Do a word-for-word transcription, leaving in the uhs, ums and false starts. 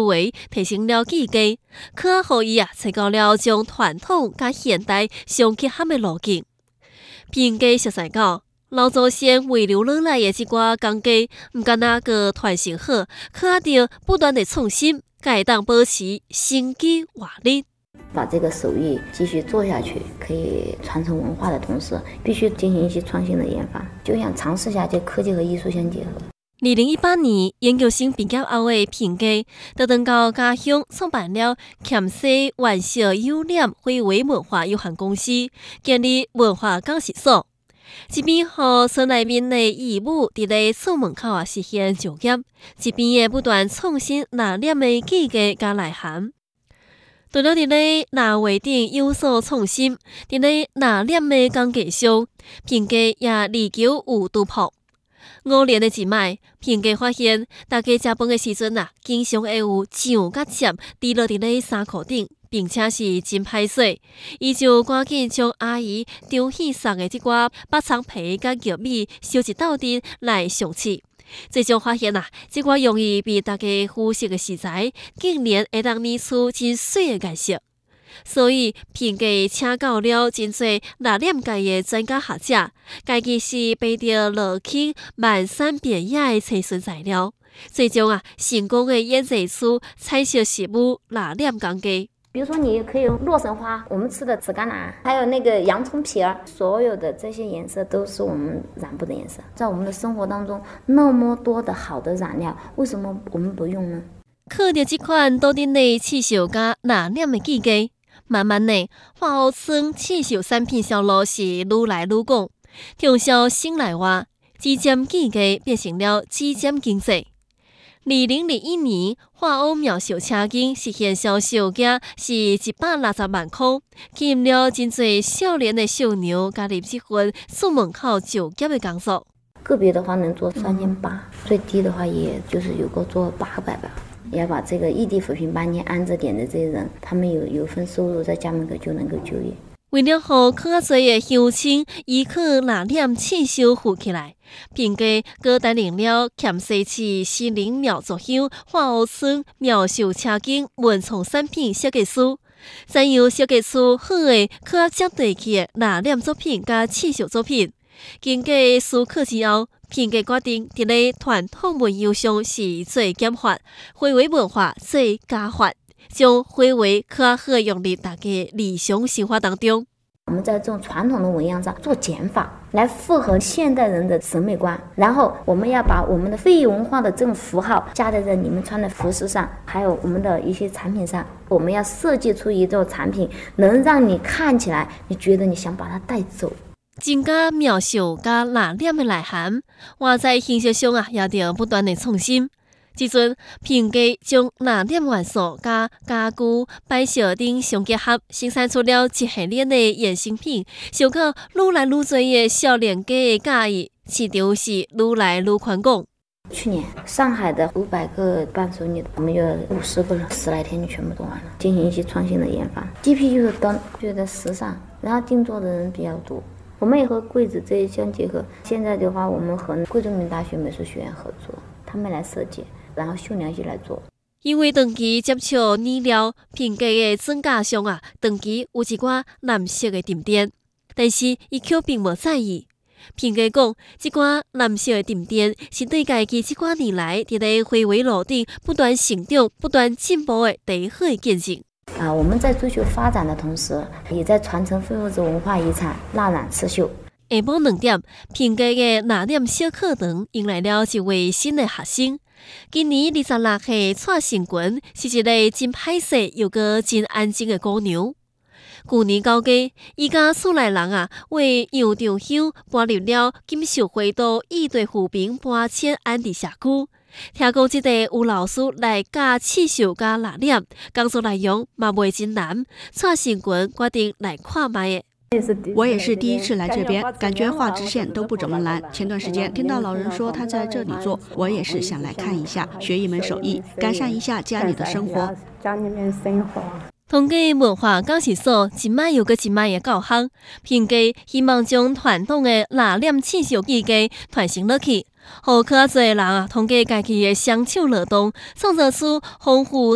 维，提升了技艺，可互伊啊找到了将传统甲现代相结合的路径。评价熟悉到，老祖先遗留落来的这寡工艺，唔敢那个传承好，可还得不断的创新，才会当保持生机活力。 把这个手艺继续做下去，可以传承文化的同时，必须进行一些创新的研发，就想尝试下这科技和艺术相结合。 二零一八年，研究生毕业后的评价，就等到家乡创办了黔西原色优良非遗文化有限公司，建立文化讲习所。一边和村内面的义务伫咧厝门口啊实现就业，一边也不断创新拿念的技艺甲内涵。除了伫咧拿画顶有所创新，伫咧拿念的工艺上，评价也力求有突破。五年的一摆，评价发现，大家食饭的时阵啊，经常会有酱甲汁滴落伫咧衫裤顶，并且是真歹洗。伊就赶紧将阿姨张喜送的即寡北葱皮甲玉米烧一斗阵来上市。最终发现啊，即寡容易被大家忽视的食材，竟然会当捏出真水的颜色。所以评价请到了真侪拿念界的专家学者，家己是背着落去漫山遍野的找寻材料，最终啊成功的研制出彩色食物拿念工艺。 比如说，你可以用洛神花，我们吃的紫甘蓝，还有那个洋葱皮儿，所有的这些颜色都是我们染布的颜色。在我们的生活当中，那么多的好的染料，为什么我们不用呢？ 靠着这款多丁的刺绣甲拿念的技艺，慢慢的，化学村刺绣产品销路是愈来愈广，畅销省内外，指尖技艺变成了指尖经济。二零二一年，化学苗绣车间实现销售额是一百六十万块，吸引了真侪少年的小牛加入这份厝门口就业的工作。 个别的话能做三千八，最低的话也就是有个做八百吧。也要把这个异地扶贫班年安置点的这些人，他们有有份收入，在家门口就能够就业。 为了让更多的乡亲依靠拿念刺绣富起来，评价搁担任了黔西市西林苗族乡化学村苗绣车间文创产品设计师，怎样设计出好的可接地气的拿念作品甲刺绣作品？经过思考之后，评价决定伫咧传统文艺上是做减法，非遗文化做加法，将非遗较好的用入大家日常生活当中。 我们在这种传统的纹样上做减法，来符合现代人的审美观。然后我们要把我们的非遗文化的这种符号加在这你们穿的服饰上，还有我们的一些产品上。我们要设计出一种产品，能让你看起来，你觉得你想把它带走。 增加描述甲拿念的内涵，我在形式上啊，也着不断的创新。即阵评价将拿念元素甲家具、摆设等相结合，生产出了一系列的衍生品，受到愈来愈多的少年家的喜意，市场是愈来愈宽广。 去年上海的五百个伴手礼，我们有五十个人，十来天就全部做完了，进行一些创新的研发。G P 就是灯，觉得时尚，然后定做的人比较多。我们也和柜子这一相结合。现在的话，我们和贵州民大学美术学院合作，他们来设计，然后绣娘去来做。 因为长期接触染料，评价的增加上啊，长期有一寡蓝色的沉淀，但是伊却并无在意。评价讲，这寡蓝色的沉淀是对家己这寡年来伫咧非遗路顶不断成长、不断进步的第好的见证。 啊，我们在追求发展的同时，也在传承非物质文化遗产蜡染刺绣。 下晡两点，评价的拿念小课堂迎来了一位新的学生。今年二十六岁蔡成群是一个真歹势又个真安静的姑娘。去年九月，伊甲厝内人啊为杨长香搬入了金秀花都义队扶贫搬迁安置社区。听讲这个有老师来教刺绣甲拿念，工作内容嘛袂真难，蔡成群决定来看卖的。 我也是第一次来这边，感觉画直线都不怎么难。前段时间听到老人说他在这里做，我也是想来看一下，学一门手艺，改善一下家里的生活。 家里面生活。 通过文化讲习所一摆又个一摆的教学，评价希望将传统的拿念刺绣技艺传承落去，让较侪人啊通过家己的双手劳动，创造出丰富